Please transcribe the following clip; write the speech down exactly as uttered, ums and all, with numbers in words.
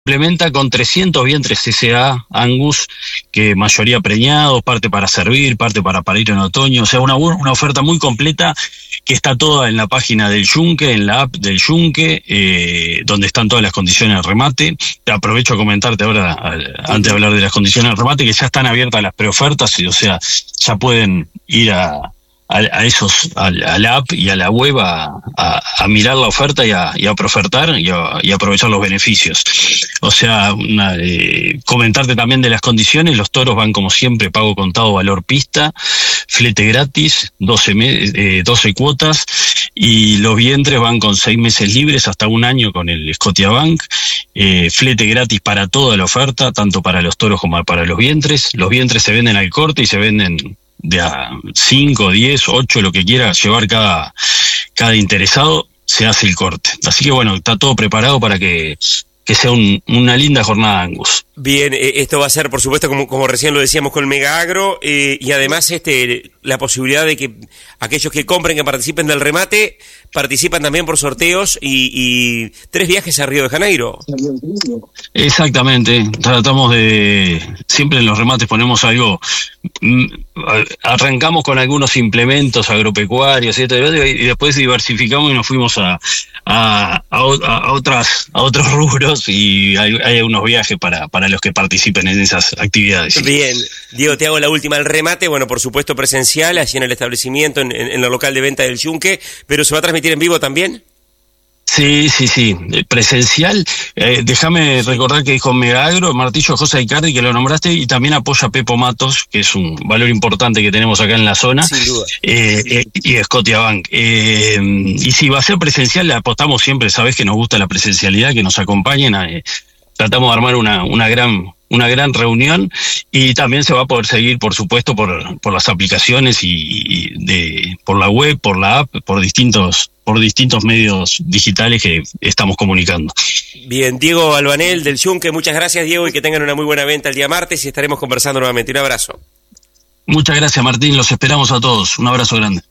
Complementa con trescientos vientres S A Angus, que mayoría preñados, parte para servir, parte para parir en otoño, o sea, una, una oferta muy completa que está toda en la página del Yunque, en la app del Yunque, eh, donde están todas las condiciones de remate. Te aprovecho a comentarte ahora, antes de hablar de las condiciones de remate, que ya están abiertas las preofertas, y, o sea, ya pueden ir a... A, a esos, a, a la app y a la web a, a, a mirar la oferta y a, y a profertar y a, y a aprovechar los beneficios. O sea, una, eh, comentarte también de las condiciones. Los toros van como siempre, pago contado, valor pista, flete gratis, doce, eh, doce cuotas, y los vientres van con seis meses libres hasta un año con el Scotiabank, eh, flete gratis para toda la oferta, tanto para los toros como para los vientres. Los vientres se venden al corte y se venden de a cinco, diez, ocho, lo que quiera llevar cada, cada interesado, se hace el corte. Así que bueno, está todo preparado para que, que sea un, una linda jornada Angus. Bien, eh, esto va a ser, por supuesto, como, como recién lo decíamos, con Mega Agro, eh, y además este la posibilidad de que aquellos que compren, que participen del remate, participan también por sorteos y, y tres viajes a Río de Janeiro. Exactamente, tratamos de, siempre en los remates ponemos algo, arrancamos con algunos implementos agropecuarios y, y después diversificamos y nos fuimos a, a, a, a otras a otros rubros, y hay, hay unos viajes para, para los que participen en esas actividades. Bien, Diego, te hago la última. El remate, bueno, por supuesto presencial, allí en el establecimiento, en, en, en el local de venta del Yunque, pero ¿se va a transmitir en vivo también? Sí, sí, sí, presencial. Eh, déjame recordar que dijo Mega Agro, Martillo José Icardi, que lo nombraste, y también apoya a Pepo Matos, que es un valor importante que tenemos acá en la zona. Sin duda. Eh, eh, y Scotiabank. Eh, y si va a ser presencial, le apostamos siempre, sabes que nos gusta la presencialidad, que nos acompañen. Eh, tratamos de armar una, una gran... una gran reunión, y también se va a poder seguir, por supuesto, por, por las aplicaciones y, y de por la web, por la app, por distintos por distintos medios digitales que estamos comunicando. Bien, Diego Albanel del Yunque, muchas gracias, Diego, y que tengan una muy buena venta el día martes, y estaremos conversando nuevamente. Un abrazo. Muchas gracias, Martín, los esperamos a todos. Un abrazo grande.